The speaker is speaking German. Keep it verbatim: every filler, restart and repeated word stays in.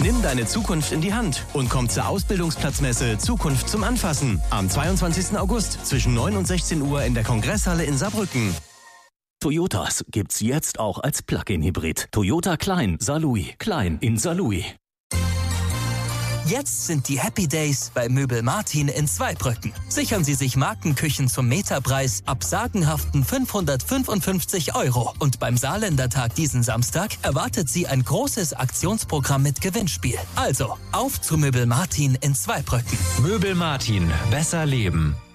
Nimm deine Zukunft in die Hand und komm zur Ausbildungsplatzmesse Zukunft zum Anfassen am zweiundzwanzigsten August zwischen neun und sechzehn Uhr in der Kongresshalle in Saarbrücken. Toyotas gibt's jetzt auch als Plug-in-Hybrid. Toyota Klein Saarlouis. Klein in Saarlouis. Jetzt sind die Happy Days bei Möbel Martin in Zweibrücken. Sichern Sie sich Markenküchen zum Meterpreis ab sagenhaften fünfhundertfünfundfünfzig Euro. Und beim Saarländertag diesen Samstag erwartet Sie ein großes Aktionsprogramm mit Gewinnspiel. Also, auf zu Möbel Martin in Zweibrücken. Möbel Martin. Besser leben.